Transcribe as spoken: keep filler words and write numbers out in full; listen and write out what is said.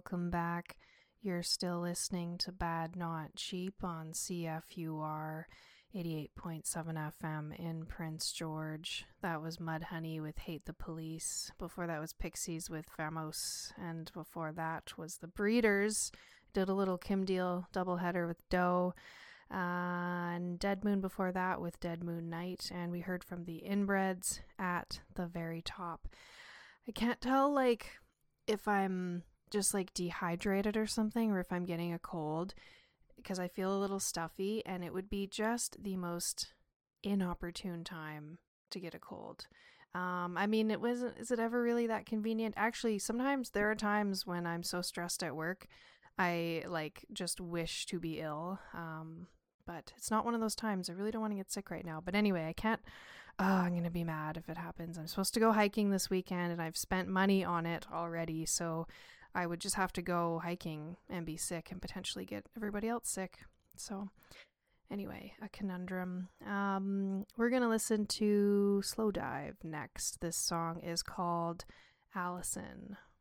welcome back. You're still listening to Bad Not Cheap on C F U R eighty-eight point seven F M in Prince George. That was Mudhoney with Hate the Police. Before that was Pixies with Famos. And before that was The Breeders. Did a little Kim Deal doubleheader with Doe. Uh, and Dead Moon before that with Dead Moon Night. And we heard from the Inbreds at the very top. I can't tell, like, if I'm just, like, dehydrated or something, or if I'm getting a cold, because I feel a little stuffy, and it would be just the most inopportune time to get a cold. Um, I mean, it wasn't, is it ever really that convenient? Actually, sometimes there are times when I'm so stressed at work, I, like, just wish to be ill. Um, but it's not one of those times. I really don't want to get sick right now. But anyway, I can't, oh, I'm going to be mad if it happens. I'm supposed to go hiking this weekend, and I've spent money on it already, so I would just have to go hiking and be sick and potentially get everybody else sick. So anyway, a conundrum. Um, we're going to listen to Slow Dive next. This song is called Allison.